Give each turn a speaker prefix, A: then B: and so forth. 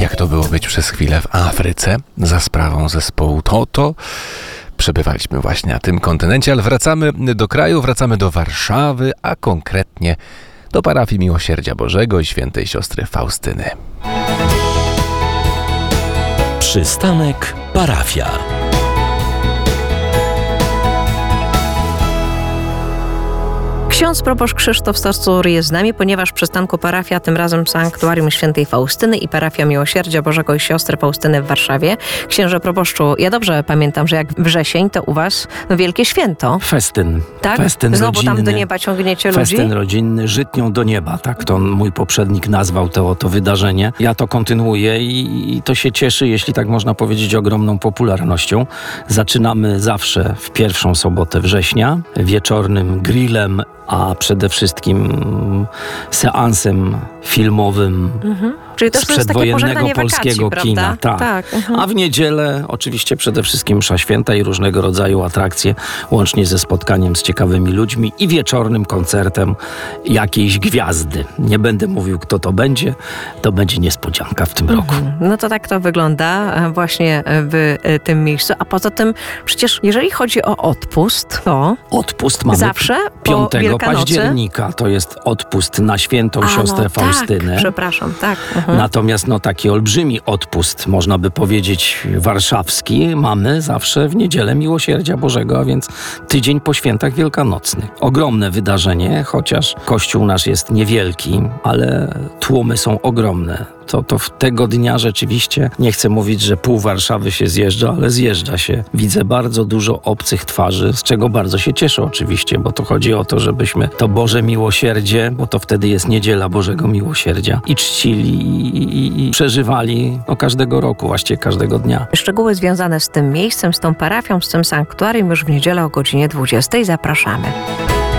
A: jak to było być przez chwilę w Afryce za sprawą zespołu Toto. Przebywaliśmy właśnie na tym kontynencie, ale wracamy do kraju, wracamy do Warszawy, a konkretnie do parafii Miłosierdzia Bożego i świętej siostry Faustyny.
B: Przystanek parafia.
C: Ksiądz proboszcz Krzysztof Stosur jest z nami, ponieważ w przystanku parafia, tym razem Sanktuarium Świętej Faustyny i parafia Miłosierdzia Bożego i siostry Faustyny w Warszawie. Księże proboszczu, ja dobrze pamiętam, że jak wrzesień, to u was wielkie święto.
D: Festyn.
C: Tak?
D: Festyn
C: Znowu
D: rodzinny,
C: tam do nieba ciągniecie ludzi?
D: Festyn rodzinny, żytnią do nieba. Tak to mój poprzednik nazwał to wydarzenie. Ja to kontynuuję i to się cieszy, jeśli tak można powiedzieć, ogromną popularnością. Zaczynamy zawsze w pierwszą sobotę września, wieczornym grillem, a przede wszystkim seansem filmowym
C: Czyli też
D: z
C: to jest takie
D: przedwojennego
C: pożegnanie
D: polskiego
C: wakacji,
D: kina.
C: prawda? Tak.
D: A w niedzielę oczywiście przede wszystkim msza święta i różnego rodzaju atrakcje, łącznie ze spotkaniem z ciekawymi ludźmi i wieczornym koncertem jakiejś gwiazdy. Nie będę mówił, kto to będzie niespodzianka w tym roku.
C: No to tak to wygląda właśnie w tym miejscu. A poza tym przecież jeżeli chodzi o odpust, to
D: Odpust mamy
C: zawsze
D: 5
C: po Wielkanocy?
D: października. To jest odpust na świętą siostrę Faustynę.
C: Tak, przepraszam, tak.
D: Natomiast taki olbrzymi odpust, można by powiedzieć warszawski, mamy zawsze w Niedzielę Miłosierdzia Bożego, a więc tydzień po świętach wielkanocnych. Ogromne wydarzenie, chociaż kościół nasz jest niewielki, ale tłumy są ogromne. To w tego dnia rzeczywiście, nie chcę mówić, że pół Warszawy się zjeżdża, ale zjeżdża się. Widzę bardzo dużo obcych twarzy, z czego bardzo się cieszę oczywiście, bo to chodzi o to, żebyśmy to Boże Miłosierdzie, bo to wtedy jest Niedziela Bożego Miłosierdzia, i czcili i przeżywali każdego roku, właściwie każdego dnia.
C: Szczegóły związane z tym miejscem, z tą parafią, z tym sanktuarium już w niedzielę o godzinie 20:00 zapraszamy.